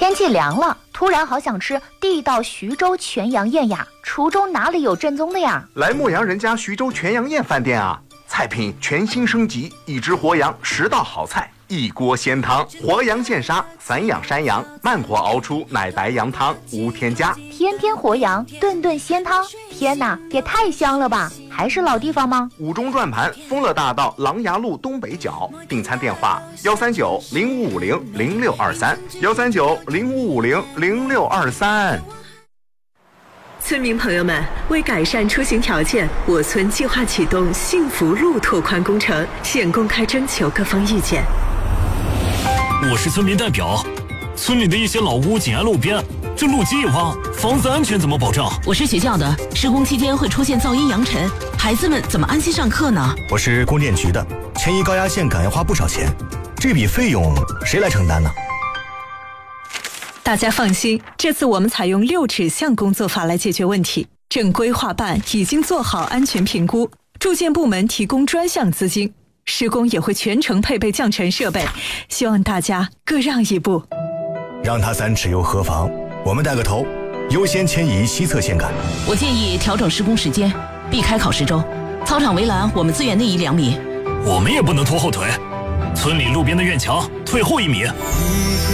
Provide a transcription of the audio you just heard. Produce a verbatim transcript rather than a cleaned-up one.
天气凉了，突然好想吃地道徐州全羊宴呀！滁州哪里有正宗的呀？ 来牧羊人家徐州全羊宴饭店啊！菜品全新升级，一只活羊，十道好菜，一锅鲜汤，活羊现杀，散养山羊，慢火熬出奶白羊汤，无添加。 天天活羊，顿顿鲜汤，天哪，也太香了吧！还是老地方吗？ 五中转盘，丰乐大道琅琊路东北角。订餐电话：幺三九零五五零零六二三，幺三九零五五零零六二三。 村民朋友们，为改善出行条件，我村计划启动幸福路拓宽工程，现公开征求各方意见。 我是村民代表，村里的一些老屋紧挨路边，这路基一挖，房子安全怎么保障？ 我是学校的，施工期间会出现噪音扬尘，孩子们怎么安心上课呢？ 我是供电局的，迁移高压线赶要花不少钱，这笔费用谁来承担呢？ 大家放心，这次我们采用六指向工作法来解决问题。正规划办已经做好安全评估，住建部门提供专项资金，施工也会全程配备降尘设备，希望大家各让一步。 让他三尺又何妨？我们带个头，优先迁移西侧线杆。 我建议调整施工时间，避开考试周。操场围栏我们自远内移两米。 我们也不能拖后腿，村里路边的院墙退后一米。